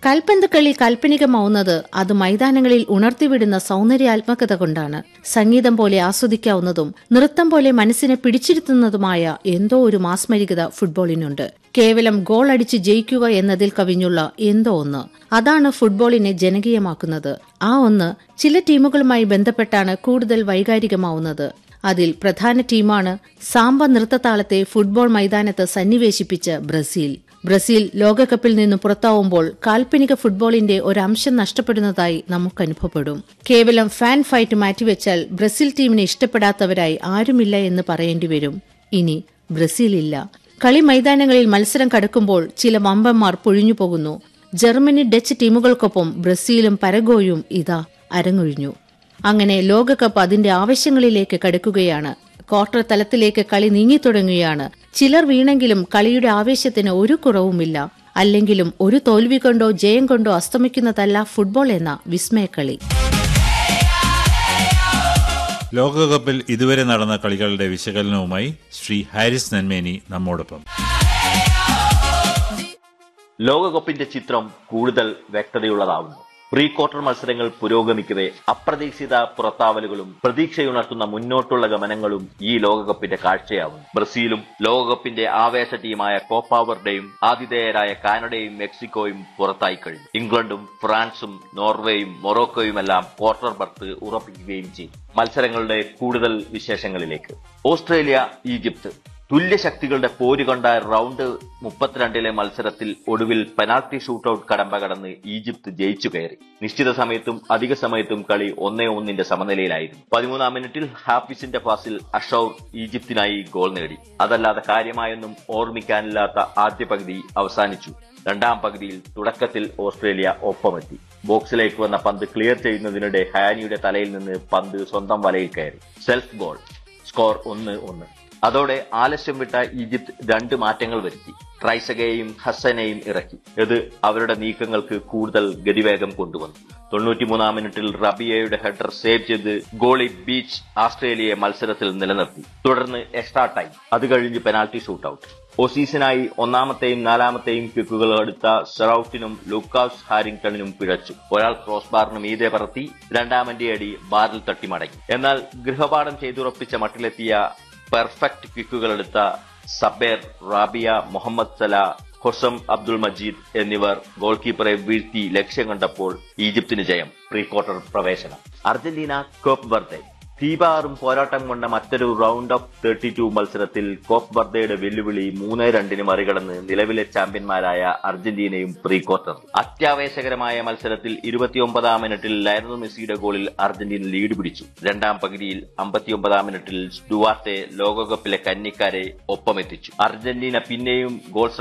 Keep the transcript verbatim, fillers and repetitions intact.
കാൽപന്ത് കളി കാൽപ്പനികമാവുന്നത് അത് മൈതാനങ്ങളിൽ ഉണർത്തിവിടുന്ന സൗന്ദര്യാത്മകത കൊണ്ടാണ്. സംഗീതം പോലെ ആസ്വദിക്കാവുന്നതും നൃത്തം പോലെ മനസ്സിനെ പിടിച്ചിരുത്തുന്നതുമായ എന്തോ ഒരു മാസ്മരികത ഫുട്ബോളിനുണ്ട്. കേവലം ഗോൾ അടിച്ച് ജയിക്കുക എന്നതിൽ കവിഞ്ഞുള്ള എന്തോ ഒന്ന്, അതാണ് ഫുട്ബോളിനെ ജനകീയമാക്കുന്നത്. ആ ഒന്ന് ചില ടീമുകളുമായി ബന്ധപ്പെട്ടാണ് കൂടുതൽ വൈകാരികമാവുന്നത്. അതിൽ പ്രധാന ടീമാണ് സാമ്പ നൃത്തതാളത്തെ ഫുട്ബോൾ മൈതാനത്ത് സന്നിവേശിപ്പിച്ച ബ്രസീൽ. ബ്രസീൽ ലോകകപ്പിൽ നിന്ന് പുറത്താവുമ്പോൾ കാൽപ്പനിക ഫുട്ബോളിന്റെ ഒരംശം നഷ്ടപ്പെടുന്നതായി നമുക്ക് അനുഭവപ്പെടും. കേവലം ഫാൻ ഫൈറ്റ് മാറ്റിവെച്ചാൽ ബ്രസീൽ ടീമിനെ ഇഷ്ടപ്പെടാത്തവരായി ആരുമില്ല എന്ന് പറയേണ്ടി വരും. ഇനി ബ്രസീലില്ല. കളി മൈതാനങ്ങളിൽ മത്സരം കടക്കുമ്പോൾ ചില വമ്പന്മാർ പൊഴിഞ്ഞു പോകുന്നു. ജർമ്മനി, ഡച്ച് ടീമുകൾക്കൊപ്പം ബ്രസീലും പരഗ്വേയും ഇതാ അരങ്ങൊഴിഞ്ഞു. അങ്ങനെ ലോകകപ്പ് അതിന്റെ ആവശ്യങ്ങളിലേക്ക് കടക്കുകയാണ്. ക്വാർട്ടർ തലത്തിലേക്ക് കളി നീങ്ങിത്തുടങ്ങുകയാണ്. ചിലർ വീണെങ്കിലും കളിയുടെ ആവേശത്തിന് ഒരു കുറവുമില്ല. അല്ലെങ്കിലും ഒരു തോൽവി കൊണ്ടോ ജയം കൊണ്ടോ അസ്തമിക്കുന്നതല്ല ഫുട്ബോൾ എന്ന വിസ്മയക്കളി. ലോകകപ്പിൽ ഇതുവരെ നടന്ന കളികളുടെ വിശകലനവുമായി ശ്രീ ഹാരിസ് നന്മേനി നമ്മോടൊപ്പം. ലോകകപ്പിന്റെ ചിത്രം കൂടുതൽ വ്യക്തതയുള്ളതാവുന്നു. പ്രീ ക്വാർട്ടർ മത്സരങ്ങൾ പുരോഗമിക്കവേ അപ്രതീക്ഷിത പുറത്താവലുകളും പ്രതീക്ഷയുണർത്തുന്ന മുന്നോട്ടുള്ള ഗമനങ്ങളും ഈ ലോകകപ്പിന്റെ കാഴ്ചയാവും. ബ്രസീലും ലോകകപ്പിന്റെ ആവേശ ടീമായ കോപ്പ വെർഡെയും ആതിഥേയരായ കാനഡയും മെക്സിക്കോയും പുറത്തായി കഴിഞ്ഞു. ഇംഗ്ലണ്ടും ഫ്രാൻസും നോർവേയും മൊറോക്കോയുമെല്ലാം ക്വാർട്ടർ ബർത്ത് ഉറപ്പിക്കുകയും ചെയ്തു. മത്സരങ്ങളുടെ കൂടുതൽ വിശേഷങ്ങളിലേക്ക്. ഓസ്ട്രേലിയ, ഈജിപ്ത് തുല്യശക്തികളുടെ പോര് കണ്ട റൌണ്ട് മുപ്പത്തിരണ്ടിലെ മത്സരത്തിൽ ഒടുവിൽ പെനാൽറ്റി ഷൂട്ടൌട്ട് കടമ്പ കടന്ന് ഈജിപ്ത് ജയിച്ചു കയറി. നിശ്ചിത സമയത്തും അധിക സമയത്തും കളി ഒന്നേ ഒന്നിന്റെ സമനിലയിലായിരുന്നു. പതിമൂന്നാം മിനിറ്റിൽ ഹാഫിസിന്റെ പാസിൽ അഷൌർ ഈജിപ്തിനായി ഗോൾ നേടി. അതല്ലാതെ കാര്യമായൊന്നും ഓർമ്മിക്കാനില്ലാത്ത ആദ്യ പകുതി അവസാനിച്ചു. രണ്ടാം പകുതിയിൽ തുടക്കത്തിൽ ഓസ്ട്രേലിയ ഒപ്പമെത്തി. ബോക്സിലേക്ക് വന്ന പന്ത് ക്ലിയർ ചെയ്യുന്നതിനിടെ ഹാനിയുടെ തലയിൽ നിന്ന് പന്ത് സ്വന്തം വലയിൽ കയറി. Self goal. സ്കോർ ഒന്ന് ഒന്ന്. അതോടെ ആലസ്യം വിട്ട ഈജിപ്ത് രണ്ട് മാറ്റങ്ങൾ വരുത്തി. ട്രൈസഗയെയും ഹസനെയും ഇറക്കി. ഇത് അവരുടെ നീക്കങ്ങൾക്ക് കൂടുതൽ ഗതിവേഗം കൊണ്ടുവന്നു. തൊണ്ണൂറ്റിമൂന്നാം മിനിറ്റിൽ റബിയയുടെ ഹെഡർ സേവ് ചെയ്ത് ഗോളി ബീച്ച് ആസ്ട്രേലിയയെ മത്സരത്തിൽ നിലനിർത്തി. തുടർന്ന് എക്സ്ട്രാ ടൈം. അത് കഴിഞ്ഞ് പെനാൽറ്റി ഷൂട്ടൌട്ട്. ഓസീസിനായി ഒന്നാമത്തെയും നാലാമത്തെയും കിക്കുകൾ എടുത്ത സെറൌട്ടിനും ലൂക്കാസ് ഹാരിങ്ടണിനും പിഴച്ചു. ഒരാൾ ക്രോസ് ബാറിന് മീതെ പറത്തി, രണ്ടാമന്റെ അടി ബാറിൽ തട്ടി മടങ്ങി. എന്നാൽ ഗൃഹപാഠം ചെയ്തുറപ്പിച്ച മട്ടിലെത്തിയ പെർഫെക്റ്റ് കിക്കുകളെടുത്ത സബേർ, റാബിയ, മുഹമ്മദ് സല, ഹൊസം അബ്ദുൾ മജീദ് എന്നിവർ ഗോൾ കീപ്പറെ വീഴ്ത്തി ലക്ഷ്യം കണ്ടപ്പോൾ ഈജിപ്തിന് ജയം. പ്രീ ക്വാർട്ടർ പ്രവേശനം. അർജന്റീന, കോപ്പ് വെർദെ. തീപാറും പോരാട്ടം കൊണ്ട മറ്റൊരു റൗണ്ട് ഓഫ് തേർട്ടി ടു മത്സരത്തിൽ കോപ്പ് വെർദയുടെ വെല്ലുവിളി മൂന്ന് രണ്ടിന് മറികടന്ന് നിലവിലെ ചാമ്പ്യന്മാരായ അർജന്റീനയും പ്രീ ക്വാർട്ടർ. അത്യാവേശകരമായ മത്സരത്തിൽ ഇരുപത്തിയൊമ്പതാം മിനിറ്റിൽ ലയണൽ മെസ്സിയുടെ ഗോളിൽ അർജന്റീന ലീഡ് പിടിച്ചു. രണ്ടാം പകുതിയിൽ അമ്പത്തിയൊമ്പതാം മിനിറ്റിൽ ഡുവാർട്ടെ ലോകകപ്പിലെ കന്നിക്കാരെ ഒപ്പമെത്തിച്ചു. അർജന്റീന പിന്നെയും ഗോൾ